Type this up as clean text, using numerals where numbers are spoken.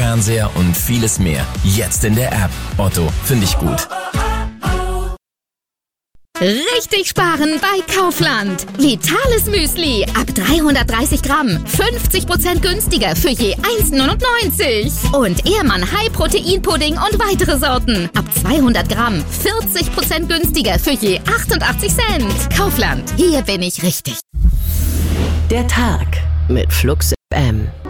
Fernseher und vieles mehr. Jetzt in der App. Otto, finde ich gut. Richtig sparen bei Kaufland. Vitales Müsli ab 330 Gramm. 50% günstiger für je 1,99. Und Ehrmann High Protein Pudding und weitere Sorten ab 200 Gramm. 40% günstiger für je 88 Cent. Kaufland, hier bin ich richtig. Der Tag mit Flux FM.